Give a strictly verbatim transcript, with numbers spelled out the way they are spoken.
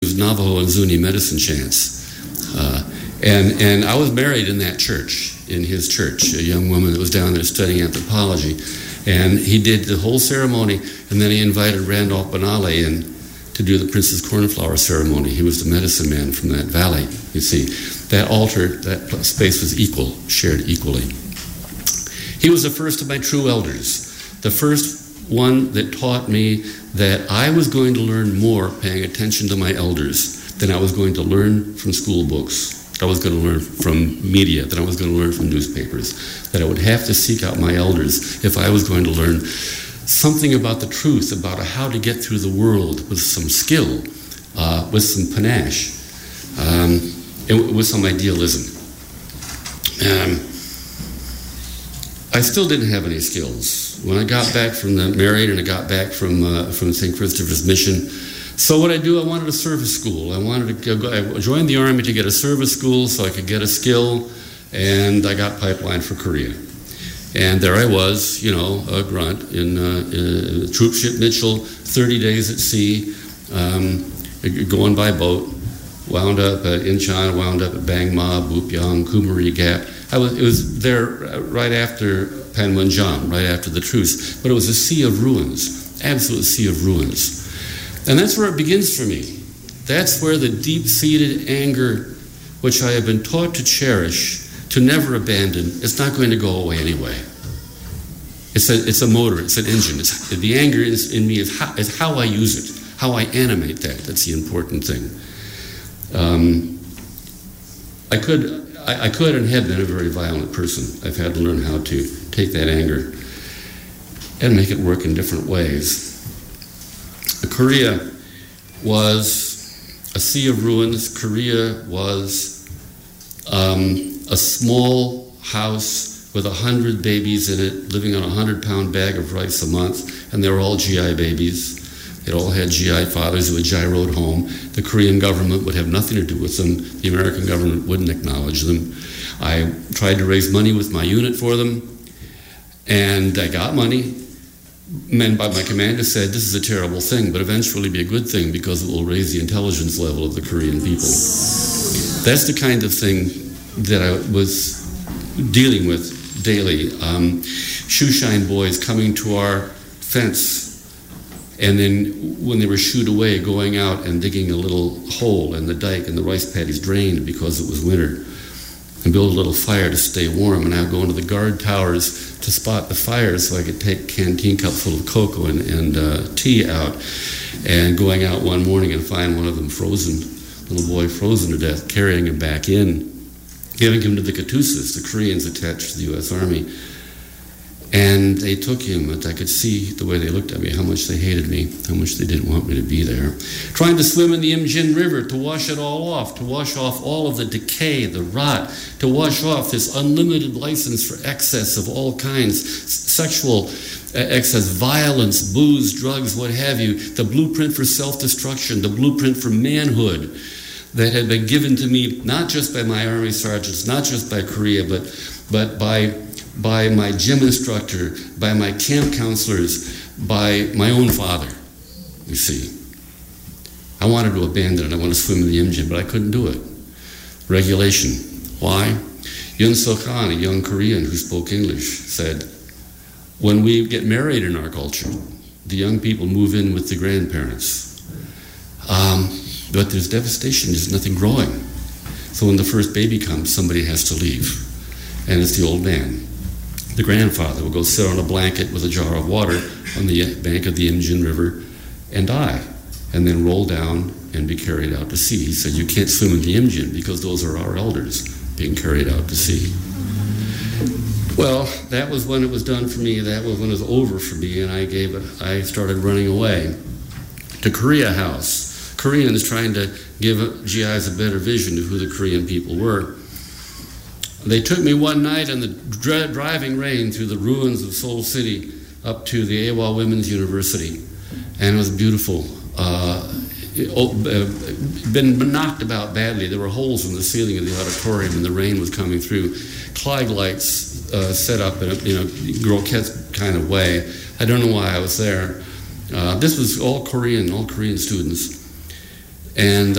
was Navajo and Zuni medicine chants. Uh, and, and I was married in that church, in his church, a young woman that was down there studying anthropology. And he did the whole ceremony, and then he invited Randolph Benale in to do the Princess Cornflower ceremony. He was the medicine man from that valley, you see. That altar, that space was equal, shared equally. He was the first of my true elders, the first one that taught me that I was going to learn more paying attention to my elders than I was going to learn from school books, that I was going to learn from media, that I was going to learn from newspapers, that I would have to seek out my elders if I was going to learn something about the truth, about how to get through the world with some skill, uh, with some panache, um, and with some idealism. Um, I still didn't have any skills. When I got back from the married and I got back from uh, from Saint Christopher's Mission, so what I do, I wanted a service school. I wanted to go, I joined the Army to get a service school so I could get a skill, and I got pipelined for Korea. And there I was, you know, a grunt in, uh, in troop ship Mitchell, thirty days at sea, um, going by boat, wound up at Incheon, wound up at Bang Ma, Bupyeong, Kumari Gap. I was, it was there right after Panmunjom, right after the truce, but it was a sea of ruins, absolute sea of ruins. And that's where it begins for me. That's where the deep-seated anger, which I have been taught to cherish, to never abandon, it's not going to go away anyway. It's a, it's a motor, it's an engine. It's, the anger is, in me is how, is how I use it, how I animate that. That's the important thing. Um, I could, I, I could and have been a very violent person. I've had to learn how to take that anger and make it work in different ways. Korea was a sea of ruins. Korea was um, a small house with a hundred babies in it, living on a hundred-pound bag of rice a month, and they were all G I babies. They all had G I fathers who had gyroed home. The Korean government would have nothing to do with them. The American government wouldn't acknowledge them. I tried to raise money with my unit for them, and I got money. Men by my commander said, this is a terrible thing, but eventually be a good thing because it will raise the intelligence level of the Korean people. That's the kind of thing that I was dealing with daily. Um, shoeshine boys coming to our fence, and then when they were shooed away, going out and digging a little hole in the dike, and the rice paddies drained because it was winter, and build a little fire to stay warm. And I would go into the guard towers to spot the fires so I could take a canteen cup full of cocoa and, and uh, tea out, and going out one morning and find one of them frozen, little boy frozen to death, carrying him back in, giving him to the Katusas, the Koreans attached to the U S Army. And they took him, and I could see the way they looked at me, how much they hated me, how much they didn't want me to be there. Trying to swim in the Imjin River to wash it all off, to wash off all of the decay, the rot, to wash off this unlimited license for excess of all kinds, sexual excess, violence, booze, drugs, what have you, the blueprint for self-destruction, the blueprint for manhood that had been given to me not just by my Army sergeants, not just by Korea, but, but by... by my gym instructor, by my camp counselors, by my own father, you see. I wanted to abandon it. I wanted to swim in the Imjin, but I couldn't do it. Regulation. Why? Yun So-han, a young Korean who spoke English, said, when we get married in our culture, the young people move in with the grandparents. Um, but there's devastation. There's nothing growing. So when the first baby comes, somebody has to leave. And it's the old man. The grandfather will go sit on a blanket with a jar of water on the bank of the Imjin River and die, and then roll down and be carried out to sea. He said, you can't swim in the Imjin because those are our elders being carried out to sea. Well, that was when it was done for me. That was when it was over for me, and I gave it. I started running away to Korea House. Koreans trying to give G Is a better vision of who the Korean people were. They took me one night in the dri- driving rain through the ruins of Seoul City up to the Awa Women's University, and it was beautiful. Uh, it, uh, been knocked about badly. There were holes in the ceiling of the auditorium, and the rain was coming through. Klieg lights uh, set up in a you know grotesque kind of way. I don't know why I was there. Uh, this was all Korean, all Korean students, and